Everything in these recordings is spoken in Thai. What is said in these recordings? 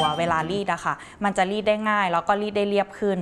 เวลารีดอะค่ะมันจะรีดได้ง่ายแล้วก็รีดได้เรียบขึ้น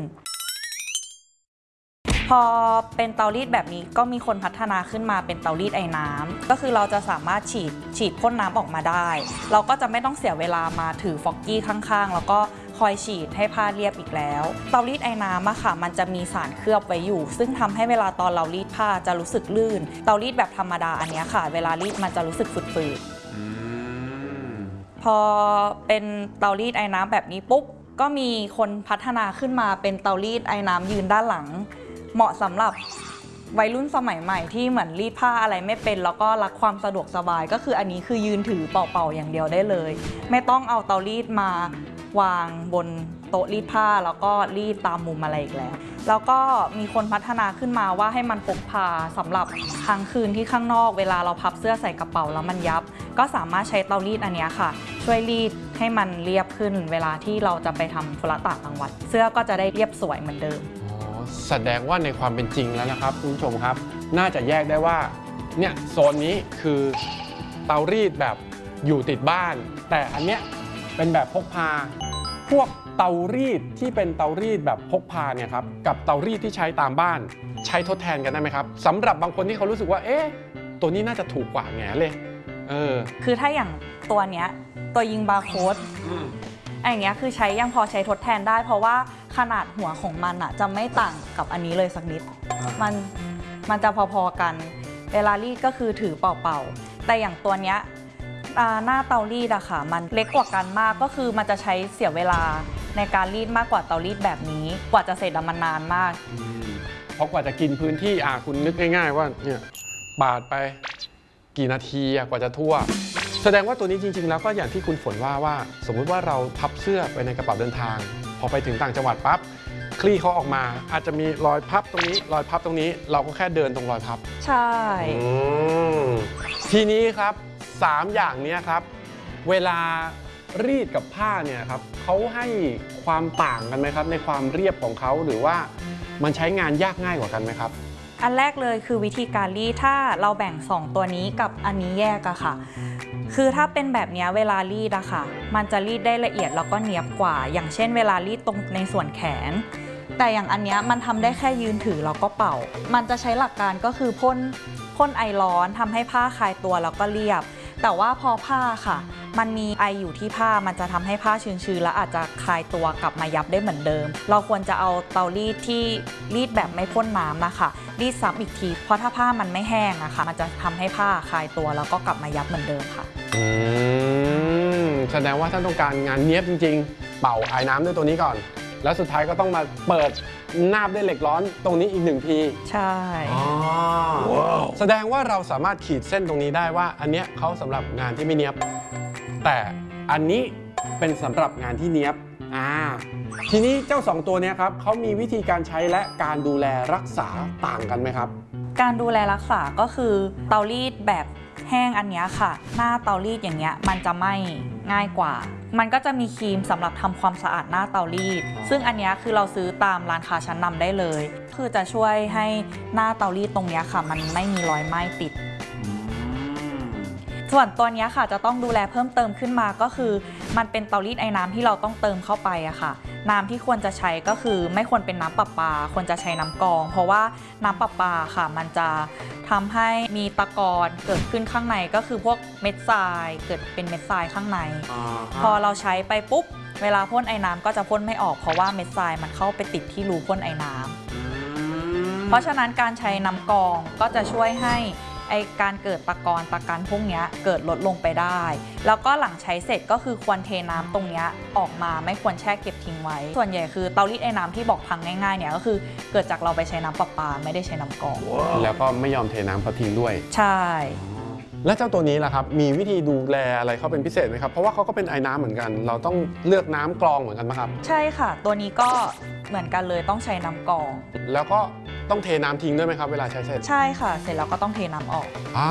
พอเป็นเตารีดแบบนี้ก็มีคนพัฒนาขึ้นมาเป็นเตารีดไอ้น้ำก็คือเราจะสามารถฉีดพ่นน้ำออกมาได้เราก็จะไม่ต้องเสียเวลามาถือฟอกกี้ข้างๆแล้วก็คอยฉีดให้ผ้าเรียบอีกแล้วเตารีดไอ้น้ำอะค่ะมันจะมีสารเคลือบไว้อยู่ซึ่งทำให้เวลาตอนเรารีดผ้าจะรู้สึกลื่นเตารีดแบบธรรมดาอันนี้ค่ะเวลารีดมันจะรู้สึกฝืดๆพอเป็นเตารีดไอ้น้ำแบบนี้ปุ๊บก็มีคนพัฒนาขึ้นมาเป็นเตารีดไอ้น้ำยืนด้านหลังเหมาะสำหรับวัยรุ่นสมัยใหม่ที่เหมือนรีดผ้าอะไรไม่เป็นแล้วก็รักความสะดวกสบายก็คืออันนี้คือยืนถือเป่าๆอย่างเดียวได้เลยไม่ต้องเอาเตารีดมาวางบนโต๊ะรีดผ้าแล้วก็รีดตามมุมอะไรอีกแล้วก็มีคนพัฒนาขึ้นมาว่าให้มันพกพาสำหรับค้างคืนที่ข้างนอกเวลาเราพับเสื้อใส่กระเป๋าแล้วมันยับก็สามารถใช้เตารีดอันนี้ค่ะช่วยรีดให้มันเรียบขึ้นเวลาที่เราจะไปทำธุระต่างจังหวัดเสื้อก็จะได้เรียบสวยเหมือนเดิมแสดงว่าในความเป็นจริงแล้วนะครับคุณผู้ชมครับน่าจะแยกได้ว่าเนี่ยโซนนี้คือเตารีดแบบอยู่ติดบ้านแต่อันเนี้ยเป็นแบบพกพาพวกเตารีดที่เป็นเตารีดแบบพกพาเนี่ยครับกับเตารีดที่ใช้ตามบ้านใช้ทดแทนกันได้ไหมครับสำหรับบางคนที่เขารู้สึกว่าเอ๊ะตัวนี้น่าจะถูกกว่าแง่เลยคือถ้าอย่างตัวเนี้ยตัวยิงบาร์โค้ดอย่างเงี้ยคือใช้ยังพอใช้ทดแทนได้เพราะว่าขนาดหัวของมันอะจะไม่ต่างกับอันนี้เลยสักนิดมันจะพอๆกันเวลารีดก็คือถือเป่าๆแต่อย่างตัวเนี้ยหน้าเตารีดอะค่ะมันเล็กกว่ากันมากก็คือมันจะใช้เสียเวลาในการรีดมากกว่าเตารีดแบบนี้กว่าจะเสร็จมันนานมากเพราะกว่าจะกินพื้นที่คุณนึกง่ายๆว่าเนี่ยปาดไปกี่นาทีกว่าจะทั่วแสดงว่าตัวนี้จริงๆแล้วก็อย่างที่คุณฝนว่าสมมุติว่าเราพับเสื้อไปในกระเป๋าเดินทางพอไปถึงต่างจังหวัดปั๊บคลี่เขาออกมาอาจจะมีรอยพับตรงนี้รอยพับตรงนี้เราก็แค่เดินตรงรอยพับใช่ทีนี้ครับ3อย่างนี้ครับเวลารีดกับผ้าเนี่ยครับเขาให้ความต่างกันไหมครับในความเรียบของเขาหรือว่ามันใช้งานยากง่ายกว่ากันไหมครับอันแรกเลยคือวิธีการรีดถ้าเราแบ่ง2ตัวนี้กับอันนี้แยกอะค่ะคือถ้าเป็นแบบนี้เวลารีดอะค่ะมันจะรีดได้ละเอียดแล้วก็เนียบกว่าอย่างเช่นเวลารีดตรงในส่วนแขนแต่อย่างอันนี้มันทำได้แค่ยืนถือแล้วก็เป่ามันจะใช้หลักการก็คือพ่นไอร้อนทำให้ผ้าคลายตัวแล้วก็เรียบแต่ว่าพอผ้าค่ะมันมีไออยู่ที่ผ้ามันจะทำให้ผ้าชื้นๆแล้วอาจจะคลายตัวกลับมายับได้เหมือนเดิมเราควรจะเอาเตารีดที่รีดแบบไม่พ่นน้ำนะคะรีดซ้ำอีกทีเพราะถ้าผ้ามันไม่แห้งอะค่ะมันจะทำให้ผ้าคลายตัวแล้วก็กลับมายับเหมือนเดิมค่ะแสดงว่าถ้าต้องการงานเนี้ยบจริงๆเป่าไอ้น้ำด้วยตัวนี้ก่อนแล้วสุดท้ายก็ต้องมาเปิดนาบด้วยเหล็กร้อนตรงนี้อีก1ทีใช่แสดงว่าเราสามารถขีดเส้นตรงนี้ได้ว่าอันเนี้ยเขาสำหรับงานที่ไม่เนียบแต่อันนี้เป็นสำหรับงานที่เนียบทีนี้เจ้า2ตัวนี้ครับเขามีวิธีการใช้และการดูแลรักษาต่างกันไหมครับการดูแลรักษาก็คือเตารีดแบบแห้งอันนี้ค่ะหน้าเตารีดอย่างเงี้ยมันจะไม่ง่ายกว่ามันก็จะมีครีมสำหรับทำความสะอาดหน้าเตารีดซึ่งอันนี้คือเราซื้อตามร้านค้าชั้นนำได้เลยคือจะช่วยให้หน้าเตารีดตรงนี้ค่ะมันไม่มีรอยไหม้ติดส่วนตัวนี้ค่ะจะต้องดูแลเพิ่มเติมขึ้นมาก็คือมันเป็นเตารีดไอ้น้ำที่เราต้องเติมเข้าไปอะค่ะน้ำที่ควรจะใช้ก็คือไม่ควรเป็นน้ำประปาควรจะใช้น้ำกรองเพราะว่าน้ำประปาค่ะมันจะทำให้มีตะกอนเกิดขึ้นข้างในก็คือพวกเม็ดทรายเกิดเป็นเม็ดทรายข้างในพอเราใช้ไปปุ๊บเวลาพ่นไอ้น้ำก็จะพ่นไม่ออกเพราะว่าเม็ดทรายมันเข้าไปติดที่รูพ่นไอ้น้ำเพราะฉะนั้นการใช้น้ำกรองก็จะช่วยให้การเกิดตะกันพวกนี้เกิดลดลงไปได้แล้วก็หลังใช้เสร็จก็คือควรเทน้ำตรงนี้ออกมาไม่ควรแช่เก็บทิ้งไว้ส่วนใหญ่คือเตารีดไอ้น้ำที่บอกพังง่ายๆเนี่ยก็คือเกิดจากเราไปใช้น้ำประปาไม่ได้ใช้น้ำกรองแล้วก็ไม่ยอมเทน้ำเขาทิ้งด้วยใช่และเจ้าตัวนี้ล่ะครับมีวิธีดูแลอะไรเขาเป็นพิเศษไหมครับเพราะว่าเขาก็เป็นไอ้น้ำเหมือนกันเราต้องเลือกน้ำกรองเหมือนกันไหมครับใช่ค่ะตัวนี้ก็เหมือนกันเลยต้องใช้น้ำกรองแล้วก็ต้องเทน้ำทิ้งด้วยไหมครับเวลาใช้เสร็จใช่ค่ะเสร็จแล้วก็ต้องเทน้ำออก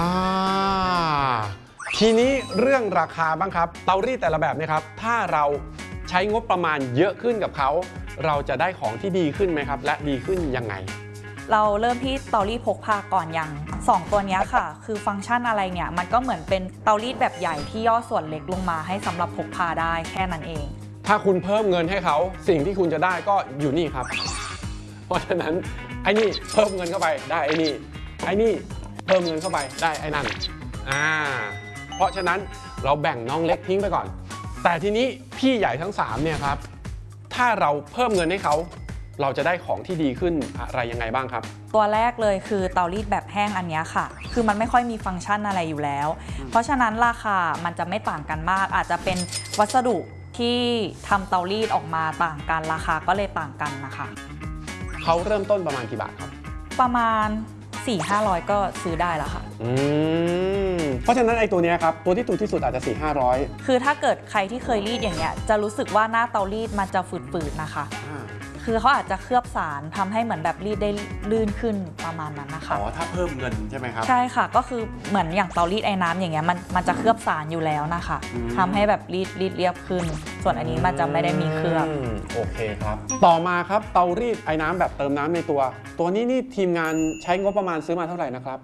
ทีนี้เรื่องราคาบ้างครับเตารีดแต่ละแบบนี่ครับถ้าเราใช้งบประมาณเยอะขึ้นกับเขาเราจะได้ของที่ดีขึ้นไหมครับและดีขึ้นยังไงเราเริ่มที่เตารีดพกพาก่อนอย่าง2ตัวนี้ค่ะคือฟังก์ชันอะไรเนี่ยมันก็เหมือนเป็นเตารีดแบบใหญ่ที่ย่อส่วนเล็กลงมาให้สำหรับพกพาได้แค่นั้นเองถ้าคุณเพิ่มเงินให้เขาสิ่งที่คุณจะได้ก็อยู่นี่ครับเพราะฉะนั้นไอ้นี่เพิ่มเงินเข้าไปได้ไอ้นี่เพิ่มเงินเข้าไปได้ไอ้นั่นเพราะฉะนั้นเราแบ่งน้องเล็กทิ้งไปก่อนแต่ทีนี้พี่ใหญ่ทั้ง3เนี่ยครับถ้าเราเพิ่มเงินให้เขาเราจะได้ของที่ดีขึ้นอะไรยังไงบ้างครับตัวแรกเลยคือเตารีดแบบแห้งอันนี้ค่ะคือมันไม่ค่อยมีฟังก์ชันอะไรอยู่แล้วเพราะฉะนั้นราคามันจะไม่ต่างกันมากอาจจะเป็นวัสดุที่ทำเตารีดออกมาต่างกันราคาก็เลยต่างกันนะคะเขาเริ่มต้นประมาณกี่บาทครับประมาณ 400-500 ก็ซื้อได้แล้วค่ะเพราะฉะนั้นไอ้ตัวนี้ครับตัวที่ถูกที่สุดอาจจะ 400-500 คือถ้าเกิดใครที่เคยรีดอย่างเงี้ยจะรู้สึกว่าหน้าเตารีดมันจะฝืดๆนะคะคือเขาอาจจะเคลือบสารทำให้เหมือนแบบรีดได้ลื่นขึ้นประมาณนั้นนะคะถ้าเพิ่มเงินใช่ไหมครับใช่ค่ะก็คือเหมือนอย่างเตารีดไอ้น้ำอย่างเงี้ยมันจะเคลือบสารอยู่แล้วนะคะทำให้แบบรีดเรียบขึ้นส่วนอันนี้มันจะไม่ได้มีเคลือบโอเคครับต่อมาครับเตารีดไอ้น้ำแบบเติมน้ำในตัวนี้นี่ทีมงานใช้งบประมาณซื้อมาเท่าไหร่นะครับ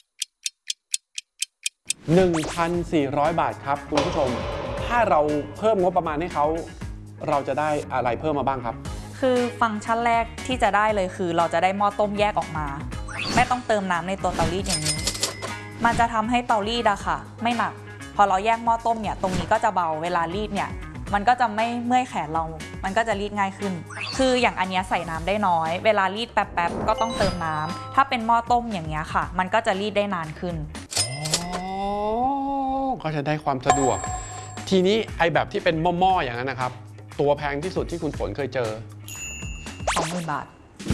1,400 บาทครับคุณผู้ชมถ้าเราเพิ่มงบประมาณให้เขาเราจะได้อะไรเพิ่มมาบ้างครับคือฟังก์ชันแรกที่จะได้เลยคือเราจะได้หม้อต้มแยกออกมาไม่ต้องเติมน้ำในตัวเตารีดอย่างนี้มันจะทำให้เตารีดอะค่ะไม่หนักพอเราแยกหม้อต้มเนี่ยตรงนี้ก็จะเบาเวลารีดเนี่ยมันก็จะไม่เมื่อยแขนเรามันก็จะรีดง่ายขึ้นคืออย่างอันนี้ใส่น้ำได้น้อยเวลารีดแป๊บๆก็ต้องเติมน้ำถ้าเป็นหม้อต้มอย่างเงี้ยค่ะมันก็จะรีดได้นานขึ้นก็จะได้ความสะดวกทีนี้ไอแบบที่เป็นหม้อๆอย่างนั้นนะครับตัวแพงที่สุดที่คุณฝนเคยเจอ 20,000 บาท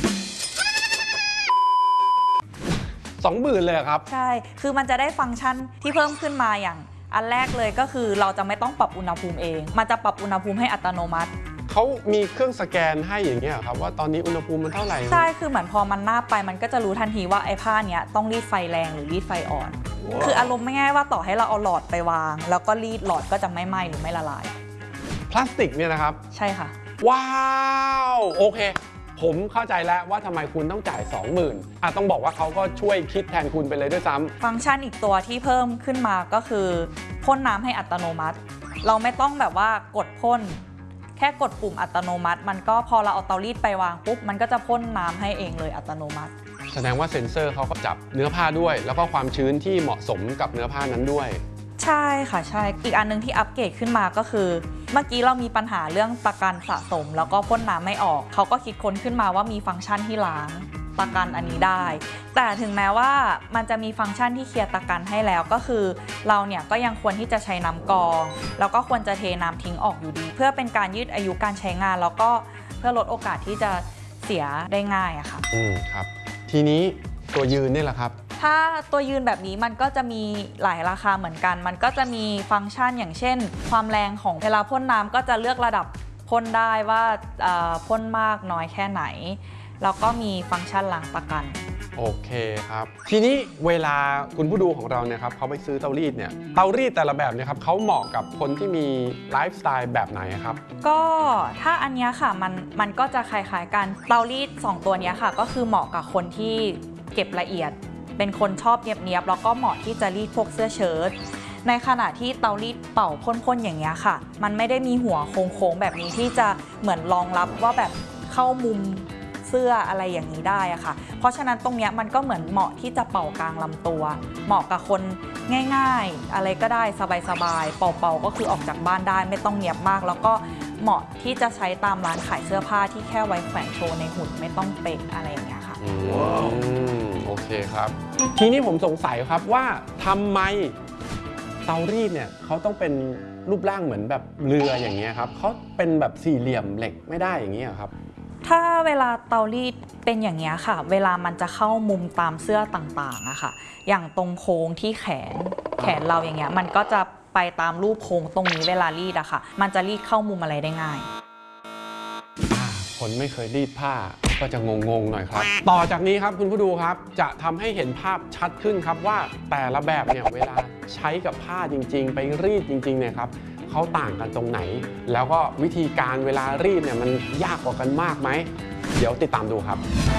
20,000เลยครับใช่คือมันจะได้ฟังก์ชันที่เพิ่มขึ้นมาอย่างอันแรกเลยก็คือเราจะไม่ต้องปรับอุณหภูมิเองมันจะปรับอุณหภูมิให้อัตโนมัติเขามีเครื่องสแกนให้อย่างเงี้ยครับว่าตอนนี้อุณหภูมิมันเท่าไหร่ใช่คือเหมือนพอมันนาบไปมันก็จะรู้ทันทีว่าไอ้ผ้าเนี้ยต้องรีดไฟแรงหรือรีดไฟอ่อน คืออารมณ์ไม่ง่ายว่าต่อให้เราเอาหลอดไปวางแล้วก็รีดหลอดก็จะไม่ไหม้หรือไม่ละลายพลาสติกเนี่ยนะครับใช่ค่ะว้าวโอเคผมเข้าใจแล้วว่าทำไมคุณต้องจ่าย 20,000ต้องบอกว่าเขาก็ช่วยคิดแทนคุณไปเลยด้วยซ้ำฟังก์ชันอีกตัวที่เพิ่มขึ้นมาก็คือพ่นน้ำให้อัตโนมัติเราไม่ต้องแบบว่ากดพ่นแค่กดปุ่มอัตโนมัติมันก็พอเราเอาเตารีดไปวางปุ๊บมันก็จะพ่นน้ำให้เองเลยอัตโนมัติแสดงว่าเซ็นเซอร์เขาก็จับเนื้อผ้าด้วยแล้วก็ความชื้นที่เหมาะสมกับเนื้อผ้านั้นด้วยใช่ค่ะใช่อีกอันนึงที่อัปเกรดขึ้นมาก็คือเมื่อกี้เรามีปัญหาเรื่องตะกันสะสมแล้วก็พ่นน้ำไม่ออกเขาก็คิดค้นขึ้นมาว่ามีฟังก์ชันที่ล้างตะกันอันนี้ได้แต่ถึงแม้ว่ามันจะมีฟังก์ชันที่เคลียร์ตะกันให้แล้วก็คือเราเนี่ยก็ยังควรที่จะใช้น้ำกรองแล้วก็ควรจะเทน้ำทิ้งออกอยู่ดีเพื่อเป็นการยืดอายุการใช้งานแล้วก็เพื่อลดโอกาสที่จะเสียได้ง่ายอะค่ะครับทีนี้ตัวยืนนี่แหละครับถ้าตัวยืนแบบนี้มันก็จะมีหลายราคาเหมือนกันมันก็จะมีฟังก์ชันอย่างเช่นความแรงของเวลาพ่นน้ำก็จะเลือกระดับพ่นได้ว่าพ่นมากน้อยแค่ไหนแล้วก็มีฟังก์ชันล้างตะกันโอเคครับทีนี้เวลาคุณผู้ดูของเราเนี่ยครับเขาไปซื้อเตารีดเนี่ยเตารีดแต่ละแบบเนี่ยครับเขาเหมาะกับคนที่มีไลฟ์สไตล์แบบไหนครับก็ถ้าอันนี้ค่ะมันก็จะคล้ายๆกันเตารีด2ตัวนี้ค่ะก็คือเหมาะกับคนที่เก็บละเอียดเป็นคนชอบเนียบๆแล้วก็เหมาะที่จะรีดพวกเสื้อเชิ้ตในขณะที่เตารีดเป่าพ่นๆอย่างเงี้ยค่ะมันไม่ได้มีหัวโค้งๆแบบนี้ที่จะเหมือนรองรับว่าแบบเข้ามุมเสื้ออะไรอย่างนี้ได้อะค่ะเพราะฉะนั้นตรงเนี้ยมันก็เหมือนเหมาะที่จะเป่ากลางลำตัวเหมาะกับคนง่ายๆอะไรก็ได้สบายๆเป่าๆก็คือออกจากบ้านได้ไม่ต้องเนียบมากแล้วก็เหมาะที่จะใช้ตามร้านขายเสื้อผ้าที่แค่ไว้แขวนโชว์ในหุ่นไม่ต้องเป๊ะอะไรอย่างเงี้ยค่ะโอเคครับทีนี้ผมสงสัยครับว่าทำไมเตารีดเนี่ยเขาต้องเป็นรูปร่างเหมือนแบบเรืออย่างเงี้ยครับเขาเป็นแบบสี่เหลี่ยมเหล็กไม่ได้อย่างเงี้ยครับถ้าเวลาเตารีดเป็นอย่างเงี้ยค่ะเวลามันจะเข้ามุมตามเสื้อต่างๆอะค่ะอย่างตรงโค้งที่แขนเราอย่างเงี้ยมันก็จะไปตามรูปโค้งตรงนี้เวลารีดอะค่ะมันจะรีดเข้ามุมอะไรได้ง่ายคนไม่เคยรีดผ้าก็จะงงๆหน่อยครับต่อจากนี้ครับคุณผู้ดูครับจะทำให้เห็นภาพชัดขึ้นครับว่าแต่ละแบบเนี่ยเวลาใช้กับผ้าจริงๆไปรีดจริงๆเนี่ยครับเขาต่างกันตรงไหนแล้วก็วิธีการเวลารีดเนี่ยมันยากกว่ากันมากไหมเดี๋ยวติดตามดูครับ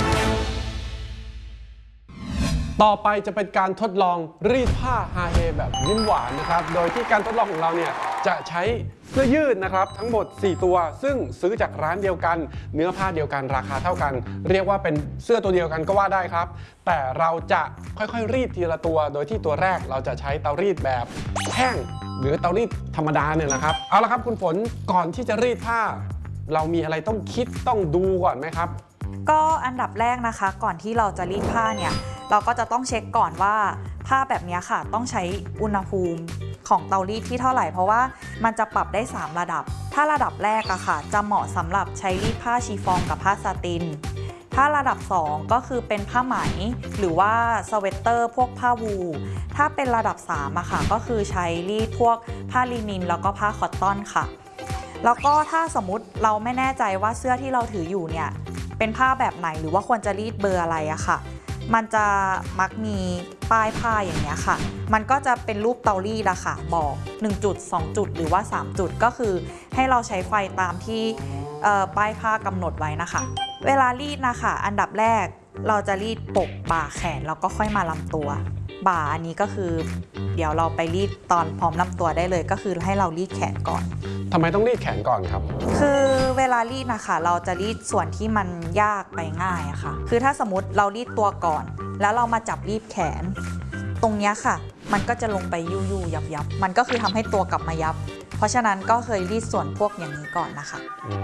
ต่อไปจะเป็นการทดลองรีดผ้าฮาเฮแบบยิ้มหวานนะครับโดยที่การทดลองของเราเนี่ยจะใช้เสื้อยืดนะครับทั้งหมด4ตัวซึ่งซื้อจากร้านเดียวกันเนื้อผ้าเดียวกันราคาเท่ากันเรียกว่าเป็นเสื้อตัวเดียวกันก็ว่าได้ครับแต่เราจะค่อยๆรีดทีละตัวโดยที่ตัวแรกเราจะใช้เตารีดแบบแห้งหรือเตารีดธรรมดาเนี่ยนะครับเอาละครับคุณฝนก่อนที่จะรีดผ้าเรามีอะไรต้องคิดต้องดูก่อนไหมครับก็อันดับแรกนะคะก่อนที่เราจะรีดผ้าเนี่ยเราก็จะต้องเช็คก่อนว่าผ้าแบบนี้ค่ะต้องใช้อุณหภูมิของเตารีดที่เท่าไหร่เพราะว่ามันจะปรับได้3ระดับถ้าระดับแรกอะค่ะจะเหมาะสำหรับใช้รีดผ้าชีฟองกับผ้าซาตินถ้าระดับ2ก็คือเป็นผ้าไหมหรือว่าสเวตเตอร์พวกผ้าวูลถ้าเป็นระดับ3อะค่ะก็คือใช้รีดพวกผ้าลินินแล้วก็ผ้าคอตตอนค่ะแล้วก็ถ้าสมมุติเราไม่แน่ใจว่าเสื้อที่เราถืออยู่เนี่ยเป็นผ้าแบบไหนหรือว่าควรจะรีดเบอร์อะไรอะค่ะมันจะมักมีป้ายผ้าอย่างเงี้ยค่ะมันก็จะเป็นรูปเตารีดอะค่ะบอก1จุด2จุดหรือว่า3จุดก็คือให้เราใช้ไฟตามที่ป้ายผ้ากำหนดไว้นะคะเวลารีดนะคะอันดับแรกเราจะรีดปกบ่าแขนแล้วก็ค่อยมาลำตัวบ่าอันนี้ก็คือเดี๋ยวเราไปรีดตอนพร้อมลำตัวได้เลยก็คือให้เรารีดแขนก่อนทำไมต้องรีดแขนก่อนครับคือเวลารีดนะคะเราจะรีดส่วนที่มันยากไปง่ายอะค่ะคือถ้าสมมติเรารีดตัวก่อนแล้วเรามาจับรีดแขนตรงเนี้ยค่ะมันก็จะลงไปยู่ยับมันก็คือทำให้ตัวกลับมายับเพราะฉะนั้นก็เคยรีดส่วนพวกอย่างนี้ก่อนนะคะ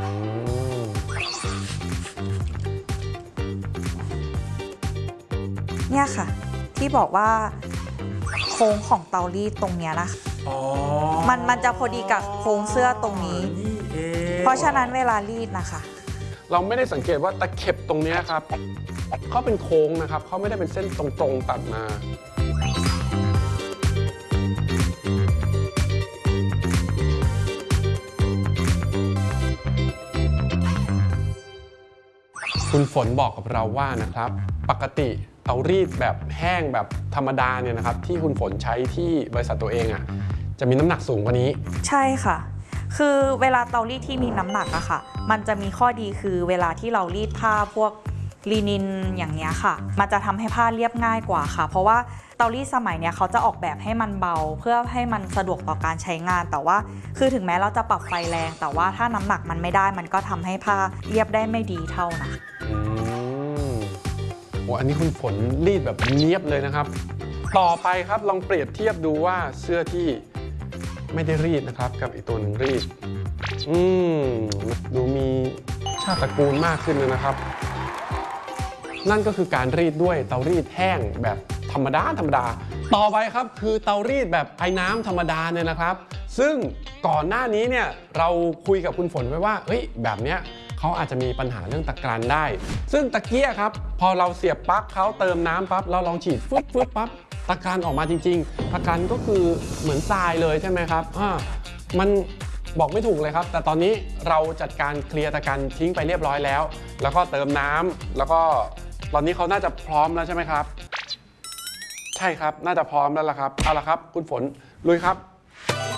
เนี่ยค่ะที่บอกว่าโค้งของเตารีดตรงเนี้ยนะคะมันจะพอดีกับโค้งเสื้อตรงนี้เพราะฉะนั้นเวลารีดนะคะเราไม่ได้สังเกตว่าตะเข็บตรงนี้ครับเขาเป็นโค้งนะครับเขาไม่ได้เป็นเส้นตรงๆตัดมาคุณฝนบอกกับเราว่านะครับปกติเตารีดแบบแห้งแบบธรรมดาเนี่ยนะครับที่คุณฝนใช้ที่บริษัทตัวเองอ่ะจะมีน้ำหนักสูงกว่านี้ใช่ค่ะคือเวลาเตารีดที่มีน้ำหนักอะค่ะมันจะมีข้อดีคือเวลาที่เรารีดผ้าพวกลีนินอย่างเงี้ยค่ะมันจะทำให้ผ้าเรียบง่ายกว่าค่ะเพราะว่าเตารีดสมัยเนี้ยเขาจะออกแบบให้มันเบาเพื่อให้มันสะดวกต่อการใช้งานแต่ว่าคือถึงแม้เราจะปรับไฟแรงแต่ว่าถ้าน้ำหนักมันไม่ได้มันก็ทำให้ผ้าเรียบได้ไม่ดีเท่านะโอ้อันนี้คุณฝนรีดแบบเนียบเลยนะครับต่อไปครับลองเปรียบเทียบดูว่าเสื้อที่ไม่ได้รีดนะครับกับอีกตัวหนึ่งรีดดูมีชาติตระกูลมากขึ้นเลยนะครับนั่นก็คือการรีดด้วยเตารีดแห้งแบบธรรมดาต่อไปครับคือเตารีดแบบไอ้น้ำธรรมดาเนี่ยนะครับซึ่งก่อนหน้านี้เนี่ยเราคุยกับคุณฝนไว้ว่าเฮ้ยแบบเนี้ยเขาอาจจะมีปัญหาเรื่องตะกรันได้ซึ่งตะเกียครับพอเราเสียบปลั๊กเขาเติมน้ำปั๊บเราลองฉีดฟึบปั๊บตะกรันออกมาจริงๆตะกรันก็คือเหมือนทรายเลยใช่ไหมครับมันบอกไม่ถูกเลยครับแต่ตอนนี้เราจัดการเคลียร์ตะกรันทิ้งไปเรียบร้อยแล้วแล้วก็เติมน้ำแล้วก็ตอนนี้เขาน่าจะพร้อมแล้วใช่ไหมครับใช่ครับน่าจะพร้อมแล้วล่ะครับเอาละครับคุณฝนลุยครับ